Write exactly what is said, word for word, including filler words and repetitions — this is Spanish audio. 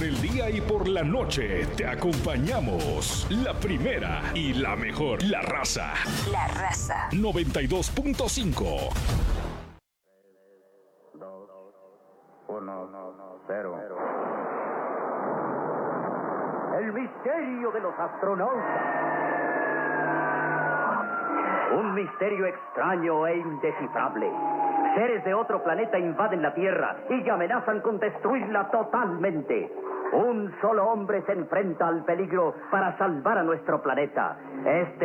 el día y por la noche te acompañamos. La primera y la mejor, La Raza. La Raza. noventa y dos punto cinco. dos, uno, cero. El misterio de los astronautas. Un misterio extraño e indescifrable. Seres de otro planeta invaden la Tierra y amenazan con destruirla totalmente. Un solo hombre se enfrenta al peligro para salvar a nuestro planeta. Este